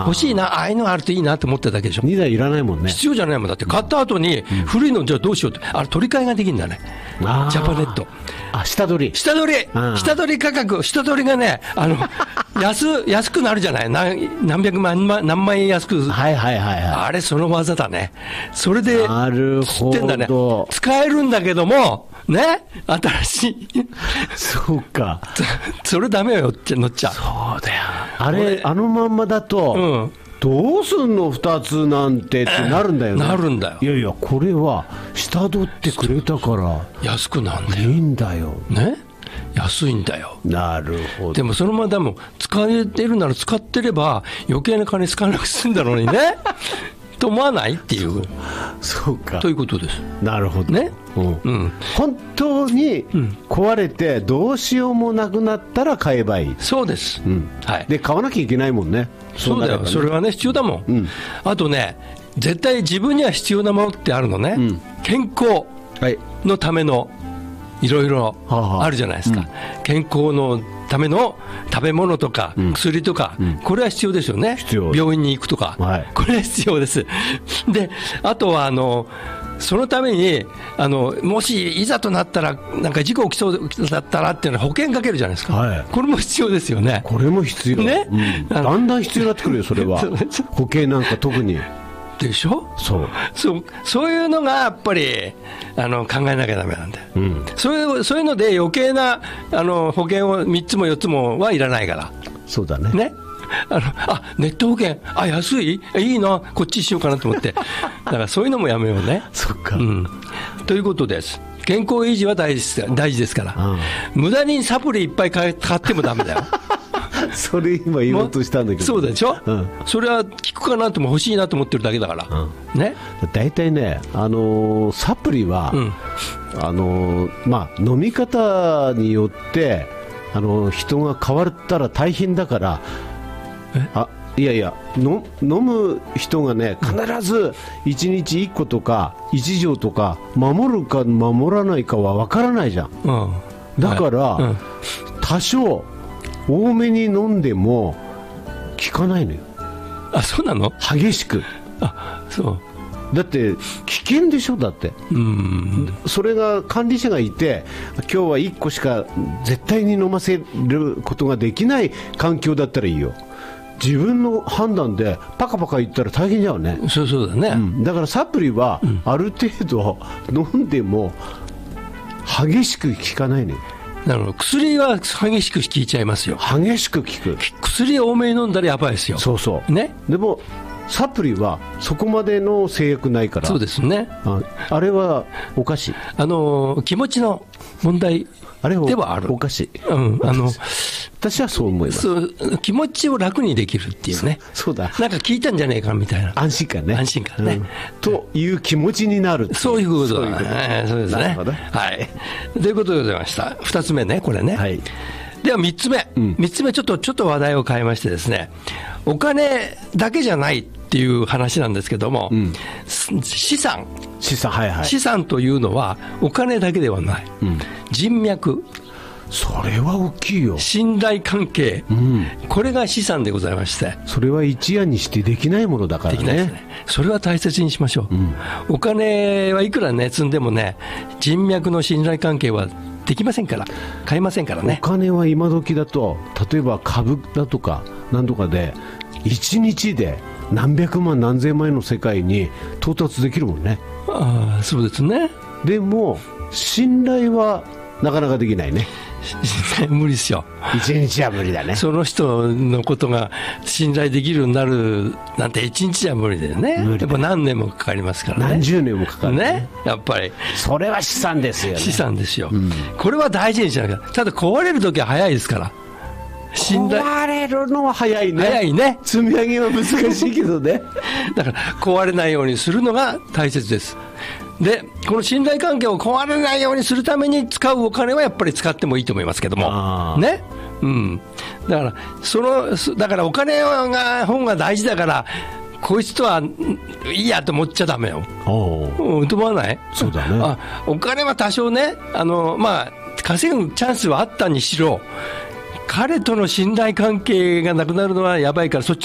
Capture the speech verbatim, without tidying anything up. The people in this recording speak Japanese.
欲しいな、ああいうのあるといいなと思ってただけでしょ。 にだいいらないもんね。 必要じゃないもんだって、買った後に古いのじゃあどうしようって、あれ取り替えができるんだね、ジャパネット。 あ、下取り。 下取り、下取り価格、下取りがね、あの安安くなるじゃない、何、何百万、何万円安く、 はいはいはいはい、 あれ、その技だね、それで知ってんだね、使えるんだけども、ね、新しい、 そうか、 それダメよ、乗っちゃう、 そうだよ、あれ、あのまんまだと、うんどうすんのふたつなんてってなるんだよね。 なるんだよ。 いやいや、これは下取ってくれたから安くなんだよ。 いいんだよ。 ね、安いんだよ。 なるほど。 でもそのままでも使えてるなら使ってれば余計な金使わなく済んだのにねと思わないっていう。 そうか。 ということです。 なるほどね。 うんうん、本当に壊れてどうしようもなくなったら買えばいい。 そうです、うんはい、 で買わなきゃいけないもんね。 そうだよ、ね、それはね必要だもん、うん、あとね絶対自分には必要なものってあるのね、うん、健康のためのいろいろあるじゃないですか、はあはあ、健康のための食べ物とか薬とか、うん、これは必要ですよね。病院に行くとか、はい、これは必要ですであとはあのそのためにあのもしいざとなったらなんか事故起きそうだったらっていうのは保険かけるじゃないですか、はい、これも必要ですよね。 これも必要、ねうん、だんだん必要になってくるよそれは保険なんか特にでしょ。 そうそうそういうのがやっぱりあの考えなきゃダメなんだよ、うん、そういうそういうので余計なあの保険をみっつもよっつもはいらないから。 そうだね。 ねあのあネット保険あ安いいいなこっちしようかなと思ってだからそういうのもやめようね。 そっか、 うん、ということです。健康維持は大事です、大事ですから、うん、無駄にサプリいっぱい買ってもダメだよそれ今言おうとしたんだけど。 そうでしょ、うん、それは効くかなとも欲しいなと思ってるだけだから、うん、ね。 大体ね、あのー、サプリは、うん、あのーまあ、飲み方によって、あのー、人が変わったら大変だから。あいやいやの飲む人がね必ずいちにちいっことかいち錠とか守るか守らないかは分からないじゃん、うん、だから、はいうん、多少多めに飲んでも効かないのよ。 あ、そうなの。 激しく。 あ、そうだって危険でしょ。だってうんそれが管理者がいて今日はいっこしか絶対に飲ませることができない環境だったらいいよ。自分の判断でパカパカ言ったら大変じゃんね。 そうそうだね、うん、 だからサプリはある程度飲んでも激しく効かないね。 なるほど。薬は激しく効いちゃいますよ。 激しく効く。 薬を多めに飲んだらやばいですよ。 そうそうね。でもサプリはそこまでの制約ないから。 そうですね。 あ, あれはおかしい。 あの気持ちの問題ではある。 おかしい、 うん、あの私はそう思います。 そう気持ちを楽にできるっていうね。 そ, そうだ。 なんか聞いたんじゃねえかみたいな安心感ね。 安心感ね、うん、 という気持ちになる。 そういうことだね。そうですね。はい。ということでございました。ふたつめねこれね。はい。ではみっつめ、うん、みっつめちょっとちょっと話題を変えましてですね、お金だけじゃないっていう話なんですけども、うん、資産資産、はいはい、 資産というのはお金だけではない、うん、人脈、 それは大きいよ。 信頼関係、うん、これが資産でございまして、 それは一夜にしてできないものだからね。 できないですね。それは大切にしましょう、うん、お金はいくらね積んでもね人脈の信頼関係はできませんから、買えませんからね。 お金は今時だと例えば株だとか何とかでいちにちで何百万何千万円の世界に到達できるもんね。 ああ、そうですね。 でも信頼はなかなかできないね。 無理ですよ。 一日は無理だね。 その人のことが信頼できるようになるなんて一日は無理だよね。やっぱ何年もかかりますからね。 何十年もかかる ね, ねやっぱりそれは資産ですよね。 資産ですよ、うん、これは大事にしなきゃ。ただ壊れるときは早いですから。 信頼壊れるのは早いね。 早いね。 積み上げは難しいけどねだから壊れないようにするのが大切です。でこの信頼関係を壊れないようにするために使うお金はやっぱり使ってもいいと思いますけどもね、うん、だからそのだからお金が本が大事だからこいつとはいいやと思っちゃダメよ。うん、と思わない？ そうだね。 あ、お金は多少ねあの、まあ、稼ぐチャンスはあったにしろ彼との信頼関係がなくなるのはやばいからそっち